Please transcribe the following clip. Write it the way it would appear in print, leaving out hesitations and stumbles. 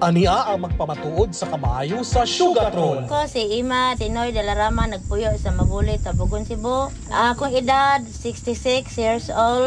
Ania ang magpamatuod sa kamayo sa Sugartron. Ako si Ima Tinoy Dalarama, nagpuyo sa Mabulit, Tabugon, Cebu. Akong edad 66 years old.